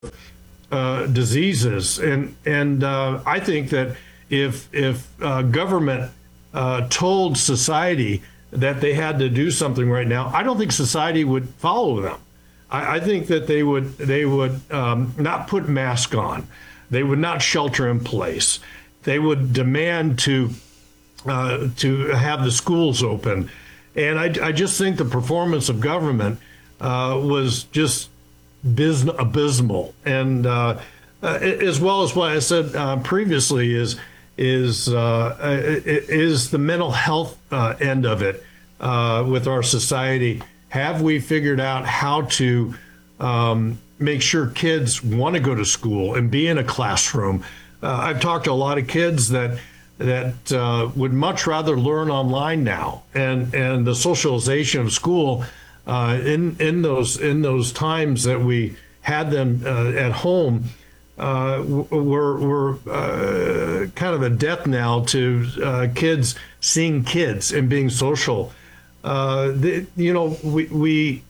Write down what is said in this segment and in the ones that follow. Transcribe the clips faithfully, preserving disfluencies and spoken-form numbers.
uh, diseases. And and uh, I think that if if uh, government uh, told society that they had to do something right now, I don't think society would follow them. I, I think that they would they would um, not put masks on. They would not shelter in place. They would demand to uh, to have the schools open. And I, I just think the performance of government uh, was just bis- abysmal. And uh, uh, as well as what I said uh, previously is is uh, is the mental health uh, end of it uh, with our society. Have we figured out how to um, make sure kids want to go to school and be in a classroom? Uh, I've talked to a lot of kids that that uh, would much rather learn online now, and and the socialization of school uh, in in those in those times that we had them uh, at home uh, were were uh, kind of a death knell to uh, kids seeing kids and being social. Uh, the, you know, we, we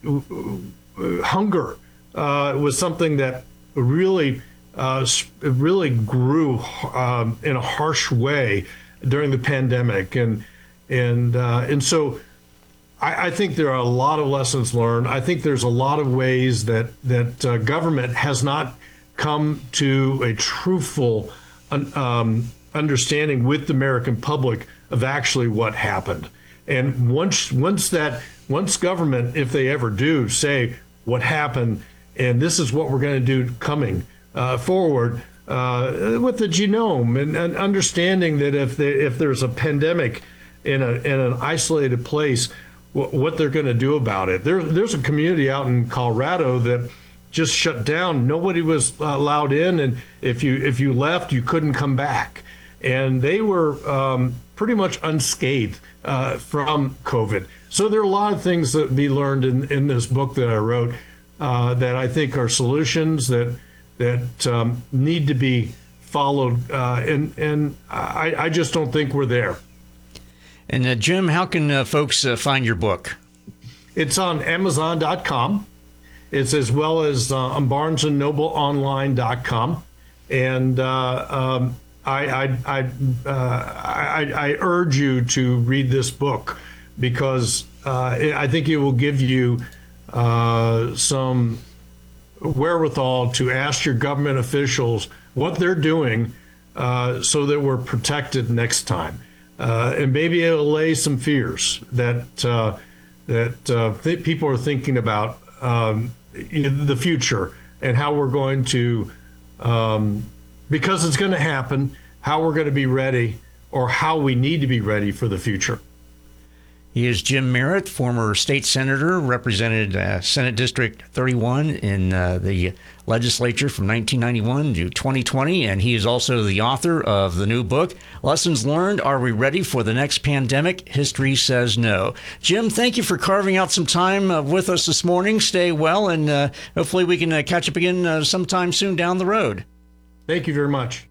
hunger uh, was something that really. Uh, it really grew um, in a harsh way during the pandemic, and and uh, and so I, I think there are a lot of lessons learned. I think there's a lot of ways that that uh, government has not come to a truthful um, understanding with the American public of actually what happened. And once once that once government, if they ever do, say what happened, and this is what we're going to do coming. Uh, forward uh, with the genome and, and understanding that if they, if there's a pandemic in a in an isolated place, w- what they're going to do about it. There, there's a community out in Colorado that just shut down. Nobody was allowed in, and if you if you left, you couldn't come back. And they were um, pretty much unscathed uh, from COVID. So there are a lot of things that be learned in, in this book that I wrote uh, that I think are solutions that. that um, need to be followed, uh, and and I, I just don't think we're there. And uh, Jim, how can uh, folks uh, find your book? It's on Amazon dot com. It's as well as uh, on Barnes and Noble Online dot com, and uh, um, I I I, uh, I I urge you to read this book because uh, I think it will give you uh, some. wherewithal to ask your government officials what they're doing uh, so that we're protected next time. Uh, and maybe it'll allay some fears that uh, that uh, th- people are thinking about um, the future and how we're going to, um, because it's going to happen, how we're going to be ready or how we need to be ready for the future. He is Jim Merritt, former state senator, represented uh, Senate District thirty-one in uh, the legislature from nineteen ninety-one to twenty twenty, and he is also the author of the new book, Lessons Learned, Are We Ready for the Next Pandemic? History Says No. Jim, thank you for carving out some time uh, with us this morning. Stay well, and uh, hopefully we can uh, catch up again uh, sometime soon down the road. Thank you very much.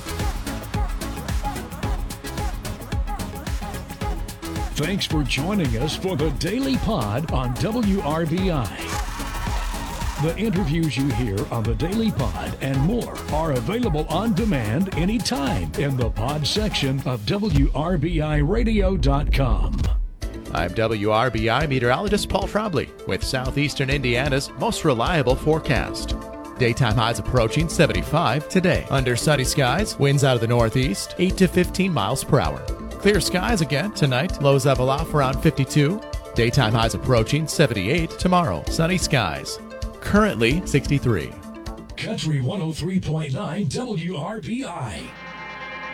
Thanks for joining us for the Daily Pod on W R B I. The interviews you hear on the Daily Pod and more are available on demand anytime in the pod section of W R B I radio dot com. I'm W R B I meteorologist Paul Trombley with southeastern Indiana's most reliable forecast. Daytime highs approaching seventy-five today. Under sunny skies, winds out of the northeast, eight to fifteen miles per hour. Clear skies again tonight. Lows level off around fifty-two. Daytime highs approaching seventy-eight tomorrow. Sunny skies. Currently sixty-three. Country one oh three point nine W R B I.